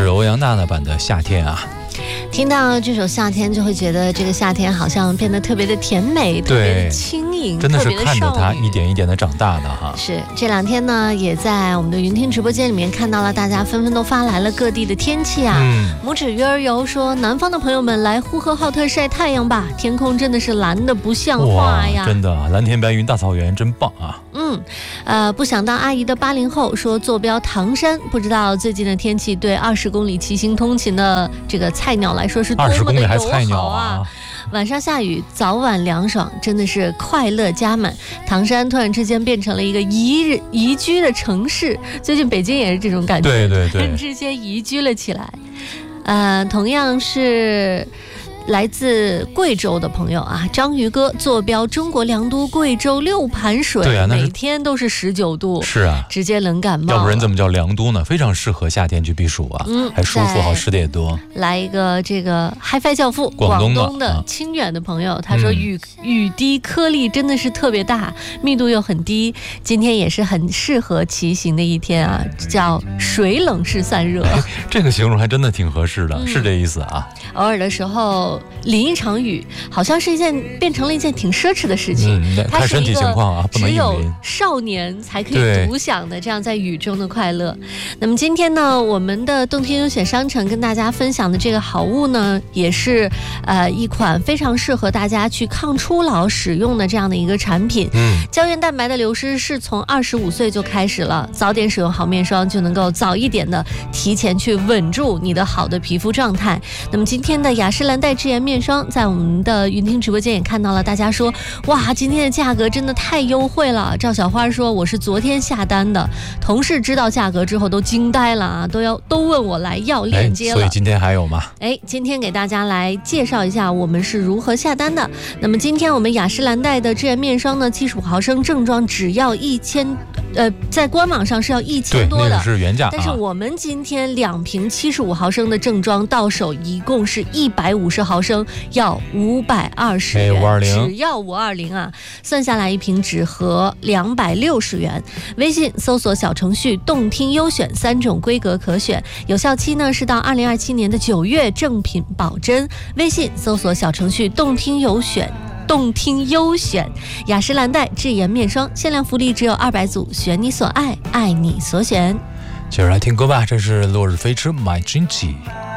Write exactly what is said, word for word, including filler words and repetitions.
是欧阳娜娜版的夏天啊。 听到这首夏天，就会觉得这个夏天好像变得特别的甜美，特别的轻盈， 真的是看着它一点一点的长大的哈。 是这两天呢，也在我们的云听直播间里面看到了大家纷纷都发来了各地的天气啊。嗯、拇指鱼儿游说，南方的朋友们来呼和浩特晒太阳吧，天空真的是蓝的不像话呀！ 真的，蓝天白云大草原真棒啊。 嗯，呃，不想当阿姨的八零后说坐标唐山，不知道最近的天气对二十公里骑行通勤的这个菜鸟来说是多么的友好啊！晚上下雨，早晚凉爽，真的是快乐加满。唐山突然之间变成了一个宜宜居的城市，最近北京也是这种感觉， 对对对， 突然之间宜居了起来。呃，同样是来自贵州的朋友啊，章鱼哥坐标中国良都贵州六盘水， 对啊， 每天都是十九度， 是啊， 直接冷感冒。 要不然怎么叫良都呢？非常适合夏天去避暑啊，嗯，还舒服，好吃的也多。 来一个这个 HiFi 教父，广东 的, 东的清远的朋友，啊、他说雨、嗯、雨滴颗粒真的是特别大，密度又很低，今天也是很适合骑行的一天啊，叫水冷式散热。 这个形容还真的挺合适的，嗯、是这意思啊。 偶尔的时候淋一场雨，好像是一件变成了一件挺奢侈的事情。 嗯，看身体情况啊，不能只有少年才可以独享的这样在雨中的快乐。那么今天呢，我们的动听优选商城跟大家分享的这个好物呢，也是呃一款非常适合大家去抗初老使用的这样的一个产品。嗯，胶原蛋白的流失是从二十五岁就开始了，早点使用好面霜就能够早一点的提前去稳住你的好的皮肤状态。那么今天的雅诗兰黛智妍面霜，在我们的云听直播间也看到了，大家说哇，今天的价格真的太优惠了。赵小花说我是昨天下单的，同事知道价格之后都惊呆了啊，都要都问我来要链接了。 所以今天还有吗？ 哎，今天给大家来介绍一下我们是如何下单的。那么今天我们雅诗兰黛的智妍面霜呢，七十五毫升正装只要一千，呃，在官网上是要一千多的， 那是原价、啊。 但是我们今天两瓶七十五毫升的正装到手一共是一百五十毫升，要五百二十元，只要五二零啊，算下来一瓶只合两百六十元。微信搜索小程序动听优选，三种规格可选，有效期呢是到二零二七年的九月，正品保真。微信搜索小程序动听优选。动听优选雅诗兰黛智妍面霜，限量福利只有二百组，选你所爱，爱你所选。 接着来听歌吧，这是落日飞车 My Jinji。